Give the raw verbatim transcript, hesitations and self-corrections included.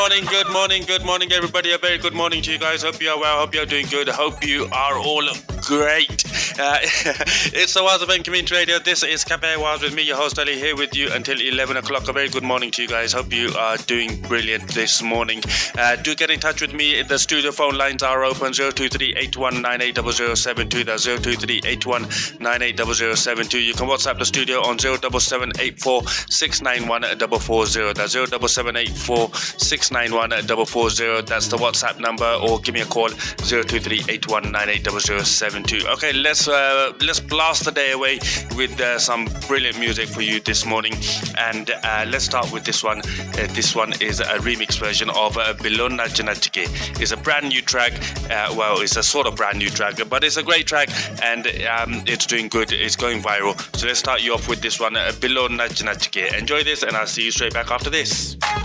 Morning, good morning, good morning, everybody. A very good morning to you guys. Hope you are well. Hope you are doing good. Hope you are all great. Uh, it's the Waz Event Community Radio. This is Cafe Waz with me, your host Ali, here with you until eleven o'clock. A very good morning to you guys. Hope you are doing brilliant this morning. Uh, do get in touch with me. The studio phone lines are open: zero two three eight one nine eight zero zero seven two. That's zero two three eight one nine eight zero zero seven two. You can WhatsApp the studio on zero seven seven eight four six nine one four four zero. That's zero seven seven eight four six nine one four four zero. That's the WhatsApp number, or give me a call zero two three eight one nine eight zero zero seven two. Okay, let's uh, let's blast the day away with uh, some brilliant music for you this morning, and uh, let's start with this one. Uh, this one is a remix version of uh, Bilona Janatike. It's a brand new track. Uh, well, it's a sort of brand new track, but it's a great track, and um, it's doing good. It's going viral. So let's start you off with this one, uh, Bilona Janatike. Enjoy this, and I'll see you straight back after this.